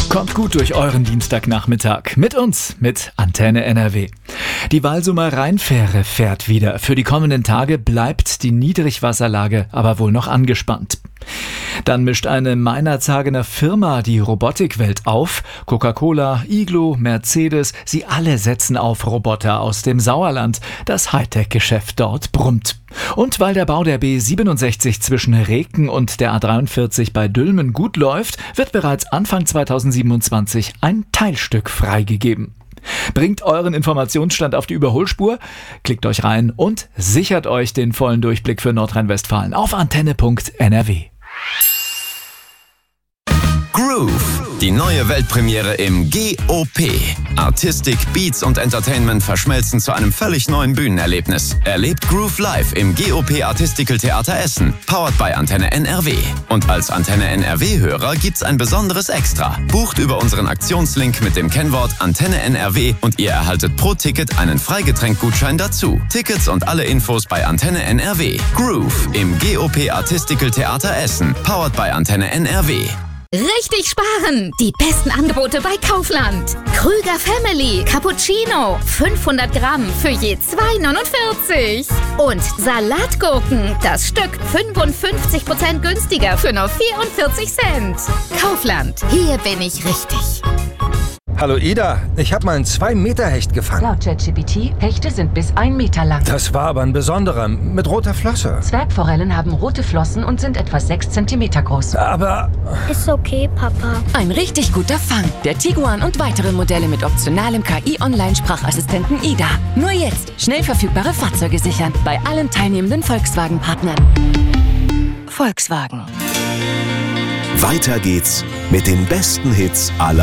Kommt gut durch euren Dienstagnachmittag. Mit uns, mit Antenne NRW. Die Walsumer Rheinfähre fährt wieder. Für die kommenden Tage bleibt die Niedrigwasserlage aber wohl noch angespannt. Dann mischt eine Meinerzhagener Firma die Robotikwelt auf. Coca-Cola, Iglo, Mercedes, sie alle setzen auf Roboter aus dem Sauerland. Das Hightech-Geschäft dort brummt. Und weil der Bau der B67 zwischen Reken und der A43 bei Dülmen gut läuft, wird bereits Anfang 2027 ein Teilstück freigegeben. Bringt euren Informationsstand auf die Überholspur, klickt euch rein und sichert euch den vollen Durchblick für Nordrhein-Westfalen auf antenne.nrw. Groove, die neue Weltpremiere im GOP. Artistik, Beats und Entertainment verschmelzen zu einem völlig neuen Bühnenerlebnis. Erlebt Groove live im GOP Artistical Theater Essen, powered by Antenne NRW. Und als Antenne NRW-Hörer gibt's ein besonderes Extra. Bucht über unseren Aktionslink mit dem Kennwort Antenne NRW und ihr erhaltet pro Ticket einen Freigetränkgutschein dazu. Tickets und alle Infos bei Antenne NRW. Groove im GOP Artistical Theater Essen, powered by Antenne NRW. Richtig sparen! Die besten Angebote bei Kaufland. Krüger Family Cappuccino 500 Gramm für je 2,49. Und Salatgurken, das Stück 55% günstiger für nur 44 Cent. Kaufland, hier bin ich richtig. Hallo Ida, ich habe mal einen 2-Meter-Hecht gefangen. Laut ChatGPT, Hechte sind bis 1 Meter lang. Das war aber ein besonderer, mit roter Flosse. Zwergforellen haben rote Flossen und sind etwa 6 Zentimeter groß. Aber... Ist okay, Papa. Ein richtig guter Fang. Der Tiguan und weitere Modelle mit optionalem KI-Online-Sprachassistenten Ida. Nur jetzt schnell verfügbare Fahrzeuge sichern. Bei allen teilnehmenden Volkswagen-Partnern. Volkswagen. Weiter geht's mit den besten Hits aller